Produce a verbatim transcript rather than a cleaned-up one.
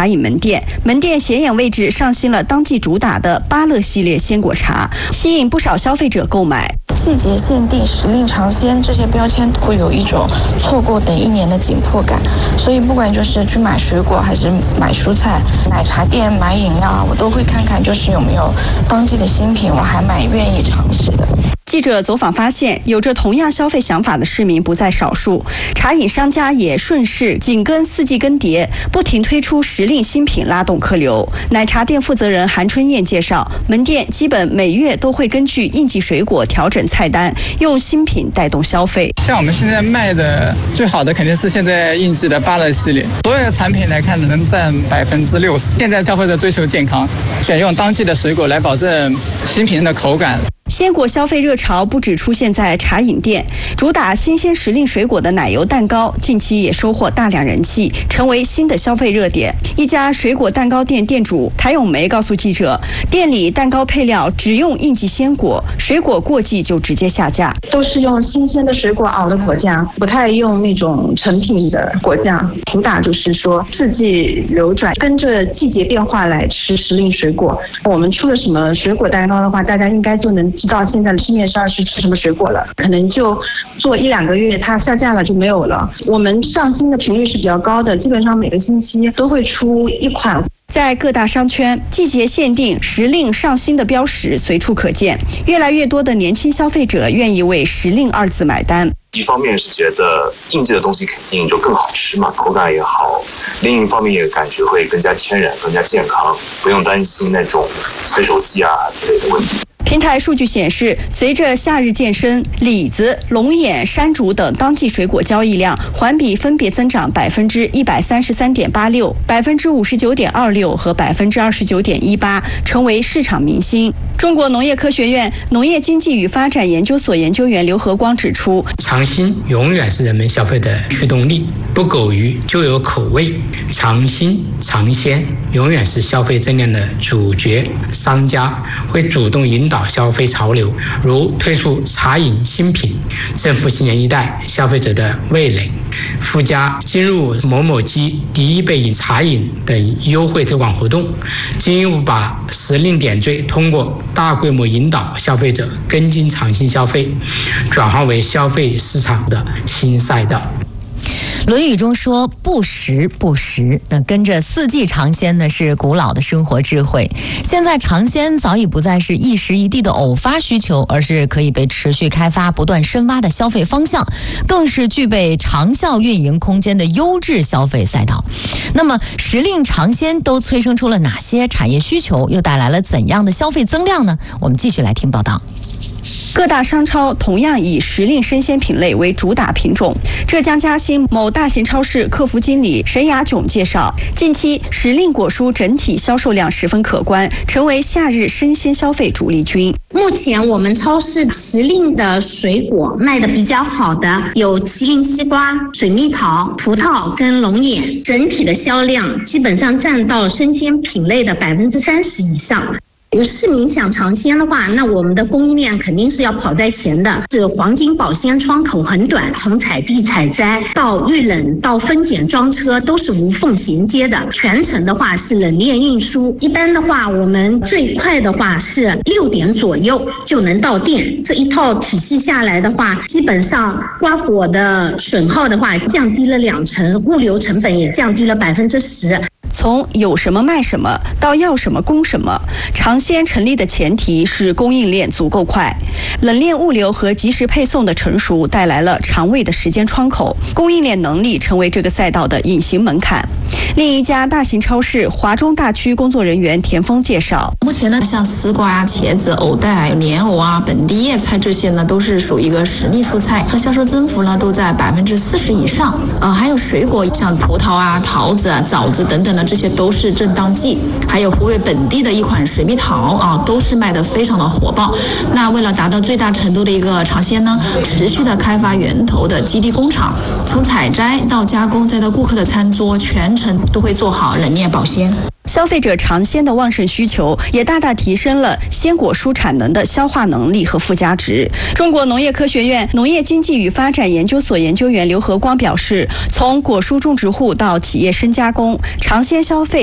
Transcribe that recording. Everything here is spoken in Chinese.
茶饮门店，门店显眼位置上新了当季主打的芭乐系列鲜果茶，吸引不少消费者购买。 季节限定、时令尝鲜这些标签会有一种错过等一年的紧迫感，所以不管就是去买水果还是买蔬菜，奶茶店买饮料，我都会看看就是有没有当季的新品，我还蛮愿意尝试的。 记者走访发现，有着同样消费想法的市民不在少数，茶饮商家也顺势紧跟四季更迭，不停推出时令新品拉动客流。奶茶店负责人韩春燕介绍，门店基本每月都会根据应季水果调整菜单，用新品带动消费。 像我们现在卖的最好的肯定是现在应季的芭乐系列，所有的产品来看能占百分之六十。现在消费者追求健康，选用当季的水果来保证新品的口感。 鲜果消费热潮不只出现在茶饮店，主打新鲜时令水果的奶油蛋糕近期也收获大量人气，成为新的消费热点。一家水果蛋糕店店主谭咏梅告诉记者，店里蛋糕配料只用应季鲜果，水果过季就直接下架， 都是用新鲜的水果熬的果酱，不太用那种成品的果酱。主打就是说四季流转，跟着季节变化来吃时令水果。我们出了什么水果蛋糕的话，大家应该就能知道现在市面上是吃什么水果了，可能就做一两个月它下架了就没有了。我们上新的频率是比较高的，基本上每个星期都会出一款。 在各大商圈，季节限定、时令上新的标识随处可见，越来越多的年轻消费者愿意为时令二字买单。 一方面是觉得应季的东西肯定就更好吃嘛，口感也好；另一方面也感觉会更加天然、更加健康，不用担心那种催熟剂啊之类的问题。 平台数据显示，随着夏日健身，李子、龙眼、山竹等当季水果交易量环比分别增长百分之一百三十三点八六、百分之五十九点二六和百分之二十九点一八，成为市场明星。中国农业科学院农业经济与发展研究所研究员刘和光指出， 尝新永远是人们消费的驱动力，不苟于就有口味，尝新尝鲜永远是消费增量的主角。商家会主动引导消费潮流，如推出茶饮新品，正负新年一代消费者的味蕾，附加进入某某鸡第一杯饮茶饮等优惠推广活动，进一步把时令点缀通过大规模引导消费者跟进尝新消费，转化为消费市场的新赛道。 论语中说不时不食，那跟着四季尝鲜呢是古老的生活智慧。现在尝鲜早已不再是一时一地的偶发需求，而是可以被持续开发、不断深挖的消费方向，更是具备长效运营空间的优质消费赛道。那么时令尝鲜都催生出了哪些产业需求，又带来了怎样的消费增量呢？我们继续来听报道。 各大商超同样以时令生鲜品类为主打品种。浙江嘉兴某大型超市客服经理沈雅炯介绍，近期时令果蔬整体销售量十分可观，成为夏日生鲜消费主力军。 目前我们超市时令的水果卖的比较好的有麒麟西瓜、水蜜桃、葡萄跟龙眼，整体的销量基本上占到生鲜品类的百分之三十以上。有市民想尝鲜的话，那我们的供应链肯定是要跑在前的，是黄金保鲜窗口很短，从采地采摘到预冷到分拣装车都是无缝衔接的，全程的话是冷链运输。一般的话我们最快的话是六点左右就能到店，这一套体系下来的话，基本上瓜果的损耗的话降低了两成，物流成本也降低了百分之十。 从有什么卖什么到要什么供什么，尝鲜成立的前提是供应链足够快，冷链物流和及时配送的成熟带来了长尾的时间窗口，供应链能力成为这个赛道的隐形门槛。另一家大型超市华中大区工作人员田丰介绍， 目前呢，像丝瓜啊、茄子、藕带、莲藕啊、本地叶菜这些呢，都是属于一个时令蔬菜，它销售增幅呢都在百分之四十以上。呃，还有水果，像葡萄啊、桃子啊、枣子等等的，这些都是正当季。还有湖北本地的一款水蜜桃啊，都是卖得非常的火爆。那为了达到最大程度的一个尝鲜呢，持续的开发源头的基地工厂，从采摘到加工，再到顾客的餐桌，全程都会做好冷链保鲜。 消费者尝鲜的旺盛需求，也大大提升了鲜果蔬产能的消化能力和附加值。中国农业科学院农业经济与发展研究所研究员刘和光表示，从果蔬种植户到企业深加工，尝鲜消费